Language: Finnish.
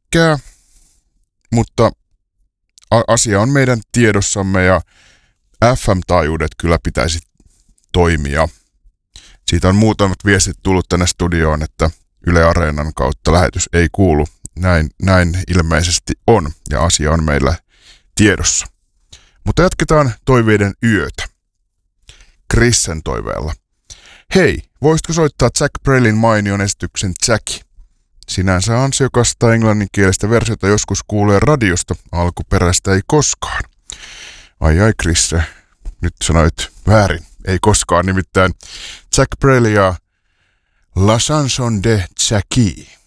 tykkää, mutta asia on meidän tiedossamme ja FM-taajuudet kyllä pitäisi toimia. Siitä on muutamat viestit tullut tänne studioon, että Yle Areenan kautta lähetys ei kuulu. Näin ilmeisesti on ja asia on meillä tiedossa. Mutta jatketaan toiveiden yötä. Chrisen toiveella. Hei, voisitko soittaa Jack Brelin mainion esityksen Jackie? Sinänsä ansiokasta englanninkielistä versiota joskus kuulee radiosta, alkuperäistä ei koskaan. Ai Chrisse, nyt sanoit väärin, ei koskaan, nimittäin Jack Brel ja La Chanson de Jackie.